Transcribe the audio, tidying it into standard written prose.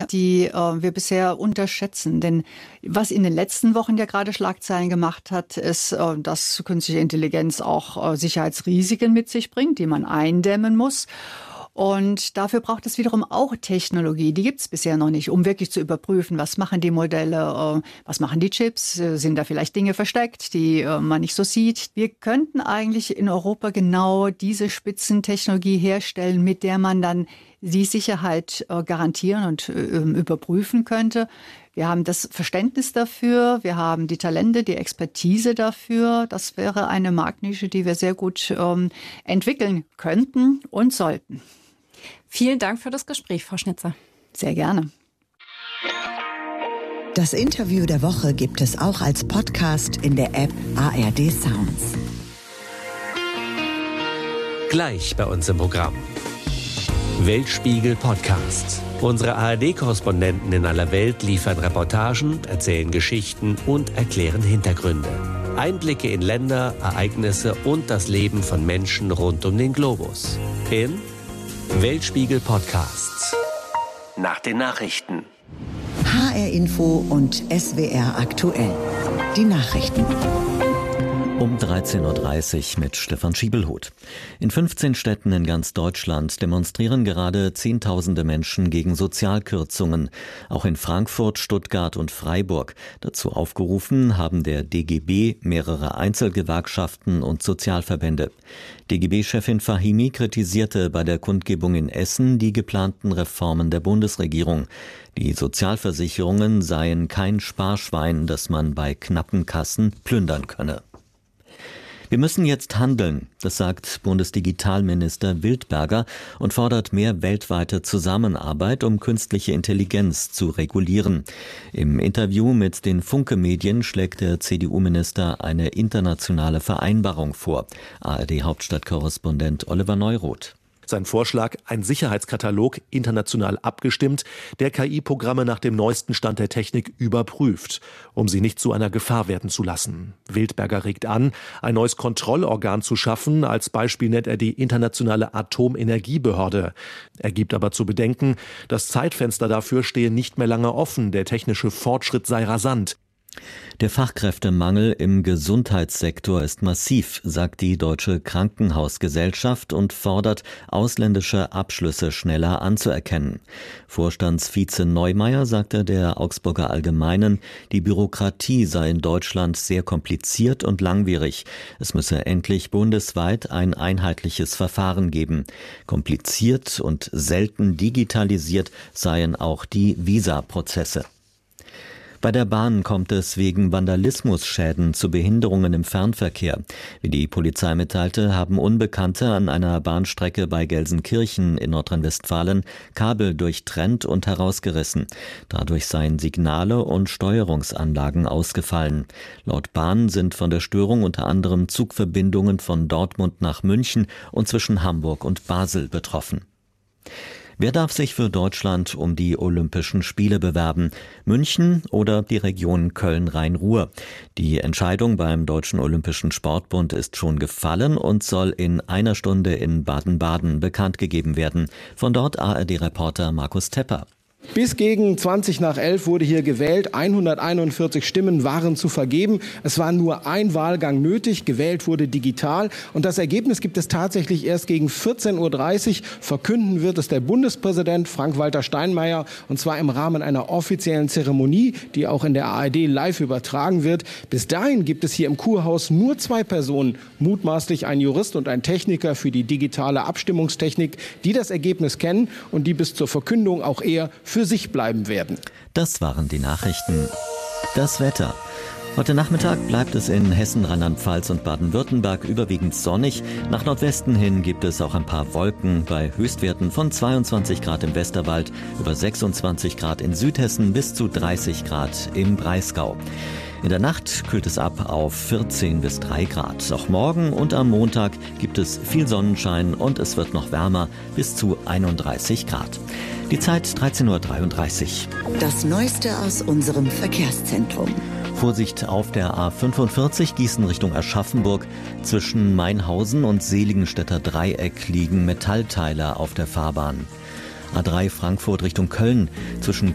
die wir bisher unterschätzen. Denn was in den letzten Wochen ja gerade Schlagzeilen gemacht hat, ist, dass künstliche Intelligenz auch Sicherheitsrisiken mit sich bringt, die man eindämmen muss. Und dafür braucht es wiederum auch Technologie. Die gibt es bisher noch nicht, um wirklich zu überprüfen, was machen die Modelle, was machen die Chips, sind da vielleicht Dinge versteckt, die man nicht so sieht. Wir könnten eigentlich in Europa genau diese Spitzentechnologie herstellen, mit der man dann die Sicherheit garantieren und überprüfen könnte. Wir haben das Verständnis dafür, wir haben die Talente, die Expertise dafür. Das wäre eine Marktnische, die wir sehr gut entwickeln könnten und sollten. Vielen Dank für das Gespräch, Frau Schnitzer. Sehr gerne. Das Interview der Woche gibt es auch als Podcast in der App ARD Sounds. Gleich bei uns im Programm. Weltspiegel Podcast. Unsere ARD-Korrespondenten in aller Welt liefern Reportagen, erzählen Geschichten und erklären Hintergründe. Einblicke in Länder, Ereignisse und das Leben von Menschen rund um den Globus. In Weltspiegel Podcast. Nach den Nachrichten. HR Info und SWR aktuell. Die Nachrichten. Um 13.30 Uhr mit Stefan Schiebelhut. In 15 Städten in ganz Deutschland demonstrieren gerade Zehntausende Menschen gegen Sozialkürzungen. Auch in Frankfurt, Stuttgart und Freiburg. Dazu aufgerufen haben der DGB, mehrere Einzelgewerkschaften und Sozialverbände. DGB-Chefin Fahimi kritisierte bei der Kundgebung in Essen die geplanten Reformen der Bundesregierung. Die Sozialversicherungen seien kein Sparschwein, das man bei knappen Kassen plündern könne. Wir müssen jetzt handeln, das sagt Bundesdigitalminister Wildberger und fordert mehr weltweite Zusammenarbeit, um künstliche Intelligenz zu regulieren. Im Interview mit den Funke-Medien schlägt der CDU-Minister eine internationale Vereinbarung vor. ARD-Hauptstadtkorrespondent Oliver Neuroth. Sein Vorschlag, ein Sicherheitskatalog, international abgestimmt, der KI-Programme nach dem neuesten Stand der Technik überprüft, um sie nicht zu einer Gefahr werden zu lassen. Wildberger regt an, ein neues Kontrollorgan zu schaffen. Als Beispiel nennt er die Internationale Atomenergiebehörde. Er gibt aber zu bedenken, das Zeitfenster dafür stehe nicht mehr lange offen. Der technische Fortschritt sei rasant. Der Fachkräftemangel im Gesundheitssektor ist massiv, sagt die Deutsche Krankenhausgesellschaft und fordert, ausländische Abschlüsse schneller anzuerkennen. Vorstandsvize Neumeier sagte der Augsburger Allgemeinen, die Bürokratie sei in Deutschland sehr kompliziert und langwierig. Es müsse endlich bundesweit ein einheitliches Verfahren geben. Kompliziert und selten digitalisiert seien auch die Visa-Prozesse. Bei der Bahn kommt es wegen Vandalismusschäden zu Behinderungen im Fernverkehr. Wie die Polizei mitteilte, haben Unbekannte an einer Bahnstrecke bei Gelsenkirchen in Nordrhein-Westfalen Kabel durchtrennt und herausgerissen. Dadurch seien Signale und Steuerungsanlagen ausgefallen. Laut Bahn sind von der Störung unter anderem Zugverbindungen von Dortmund nach München und zwischen Hamburg und Basel betroffen. Wer darf sich für Deutschland um die Olympischen Spiele bewerben? München oder die Region Köln-Rhein-Ruhr? Die Entscheidung beim Deutschen Olympischen Sportbund ist schon gefallen und soll in einer Stunde in Baden-Baden bekannt gegeben werden. Von dort ARD-Reporter Markus Tepper. Bis gegen 20 nach 11 wurde hier gewählt. 141 Stimmen waren zu vergeben. Es war nur ein Wahlgang nötig. Gewählt wurde digital. Und das Ergebnis gibt es tatsächlich erst gegen 14.30 Uhr. Verkünden wird es der Bundespräsident Frank-Walter Steinmeier. Und zwar im Rahmen einer offiziellen Zeremonie, die auch in der ARD live übertragen wird. Bis dahin gibt es hier im Kurhaus nur 2 Personen, mutmaßlich ein Jurist und ein Techniker für die digitale Abstimmungstechnik, die das Ergebnis kennen und die bis zur Verkündung auch eher für sich bleiben werden. Das waren die Nachrichten. Das Wetter. Heute Nachmittag bleibt es in Hessen, Rheinland-Pfalz und Baden-Württemberg überwiegend sonnig. Nach Nordwesten hin gibt es auch ein paar Wolken bei Höchstwerten von 22 Grad im Westerwald, über 26 Grad in Südhessen bis zu 30 Grad im Breisgau. In der Nacht kühlt es ab auf 14 bis 3 Grad. Auch morgen und am Montag gibt es viel Sonnenschein und es wird noch wärmer bis zu 31 Grad. Die Zeit 13.33 Uhr. Das Neueste aus unserem Verkehrszentrum. Vorsicht auf der A45 Gießen Richtung Aschaffenburg. Zwischen Mainhausen und Seligenstädter Dreieck liegen Metallteile auf der Fahrbahn. A3 Frankfurt Richtung Köln. Zwischen